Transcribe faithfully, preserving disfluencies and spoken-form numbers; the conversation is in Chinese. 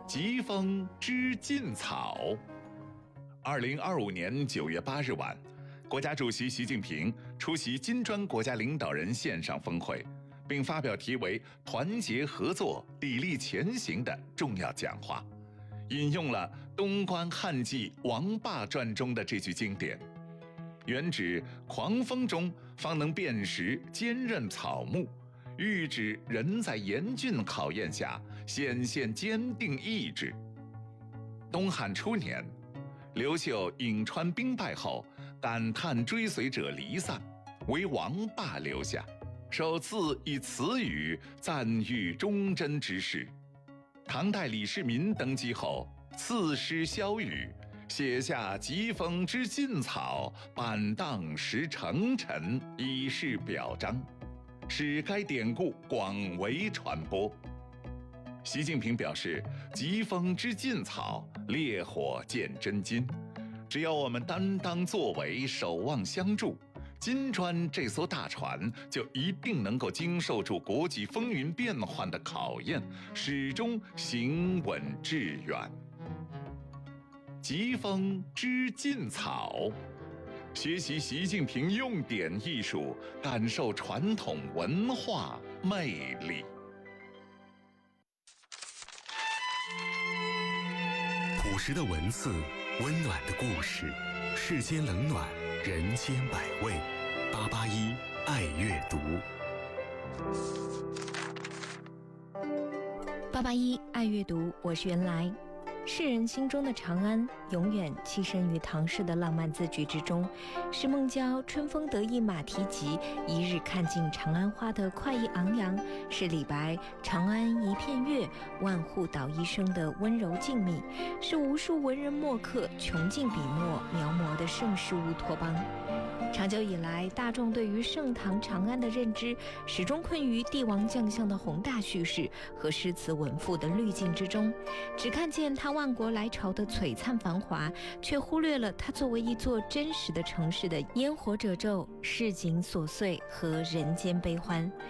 疾风知劲草。二零二五年九月八日晚，国家主席习近平出席金砖国家领导人线上峰会，并发表题为“团结合作，砥砺前行”的重要讲话，引用了东关汉记王霸传中的这句经典，原指狂风中方能辨识坚韧草木，喻指人在严峻考验下显现坚定意志。东汉初年，刘秀颍川兵败后，感叹追随者离散，唯王霸留下，首次以此语赞誉忠贞之士。唐代李世民登基后，赐诗萧雨，写下疾风知劲草，板荡识成臣，以示表彰，使该典故广为传播。习近平表示，疾风知劲草，烈火见真金。只要我们担当作为，守望相助，金砖这艘大船就一定能够经受住国际风云变幻的考验，始终行稳致远。疾风知劲草，学习习近平用典艺术，感受传统文化魅力。 朴实的文字，温暖的故事，世间冷暖，人间百味。八八一爱阅读。 八八一爱阅读，我是原来。世人心中的长安，永远栖身于唐诗的浪漫字句之中，是孟郊春风得意马蹄疾，一日看尽长安花的快意昂扬，是李白长安一片月，万户捣衣声的温柔静谧，是无数文人墨客穷尽笔墨描摹的盛世乌托邦。长久以来，大众对于盛唐长安的认知始终困于帝王将相的宏大叙事和诗词文赋的滤镜之中，只看见它万国来朝的璀璨繁华，却忽略了它作为一座真实的城市的烟火褶皱、市井琐碎和人间悲欢。